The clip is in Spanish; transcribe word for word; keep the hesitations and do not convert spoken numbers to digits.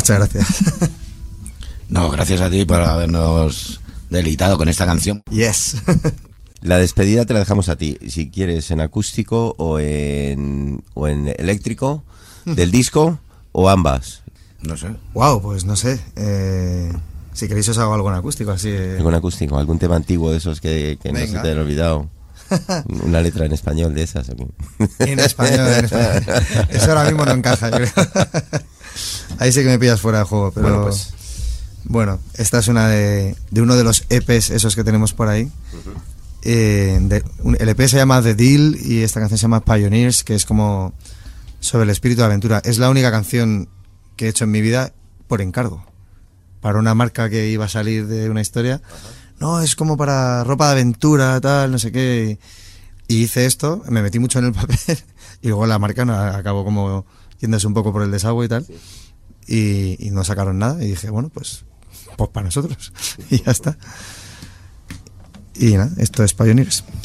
Muchas gracias. No, gracias a ti por habernos deleitado con esta canción. Yes. La despedida te la dejamos a ti, si quieres en acústico o en, o en eléctrico, del disco o ambas. No sé. Wow, pues no sé. Eh, si queréis os hago algo en acústico, así. Eh. Algún acústico, algún tema antiguo de esos que, que no se te hayan olvidado. Una letra en español de esas. ¿Okay? En español, en español. Eso ahora mismo no encaja, yo creo. Ahí sí que me pillas fuera de juego, pero bueno, pues. Bueno, esta es una de, de uno de los E Pes esos que tenemos por ahí. Uh-huh. eh, de, un, el E P se llama The Deal y esta canción se llama Pioneers, que es como sobre el espíritu de aventura. Es la única canción que he hecho en mi vida por encargo, para una marca que iba a salir de una historia. Uh-huh. No, es como para ropa de aventura, tal, no sé qué. Y hice esto, me metí mucho en el papel y luego la marca no, acabó como yéndose un poco por el desagüe y tal. Sí. Y, y no sacaron nada y dije, bueno, pues, pues para nosotros. Y ya está. Y nada, esto es Pioneers.